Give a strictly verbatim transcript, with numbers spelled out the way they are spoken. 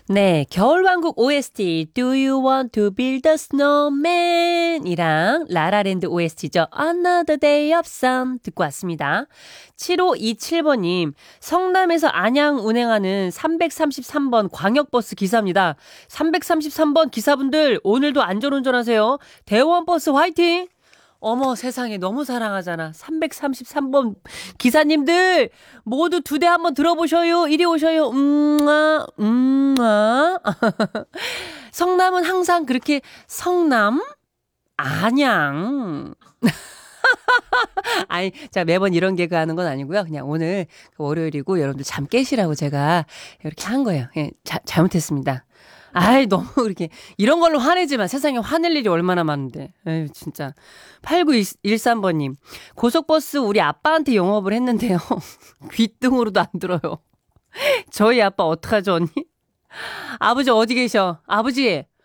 네, 겨울왕국 오에스티 Do You Want to Build a Snowman 이랑 라라랜드 오에스티죠. Another Day of Sun 듣고 왔습니다. 칠오이칠 번님, 성남에서 안양 운행하는 삼백삼십삼 번 광역버스 기사입니다. 삼백삼십삼 번 기사분들 오늘도 안전운전하세요. 대원버스 화이팅! 어머 세상에 너무 사랑하잖아. 삼백삼십삼 번 기사님들 모두 두 대 한번 들어보셔요. 이리 오셔요. 음아 음아 성남은 항상 그렇게 성남 안양 아니 자 매번 이런 개그 하는 건 아니고요. 그냥 오늘 월요일이고 여러분들 잠 깨시라고 제가 이렇게 한 거예요. 예, 자, 잘못했습니다. 아이, 너무 그렇게, 이런 걸로 화내지만 세상에 화낼 일이 얼마나 많은데. 에휴, 진짜. 팔구일삼 번님, 고속버스 우리 아빠한테 영업을 했는데요. 귀등으로도 안 들어요. 저희 아빠 어떡하죠, 언니? 아버지 어디 계셔? 아버지,